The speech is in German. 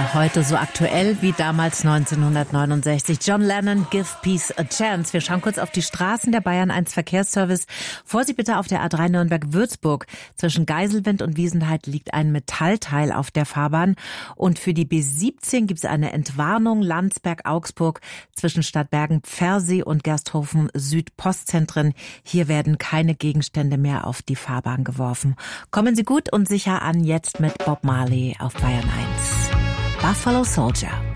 Heute so aktuell wie damals 1969. John Lennon, Give Peace a Chance. Wir schauen kurz auf die Straßen der Bayern 1 Verkehrsservice. Vorsicht bitte auf der A3 Nürnberg-Würzburg. Zwischen Geiselwind und Wiesenheide liegt ein Metallteil auf der Fahrbahn. Und für die B17 gibt es eine Entwarnung Landsberg-Augsburg zwischen Stadtbergen, Pfersee und Gersthofen Süd-Postzentren. Hier werden keine Gegenstände mehr auf die Fahrbahn geworfen. Kommen Sie gut und sicher an, jetzt mit Bob Marley auf Bayern 1. Buffalo Soldier.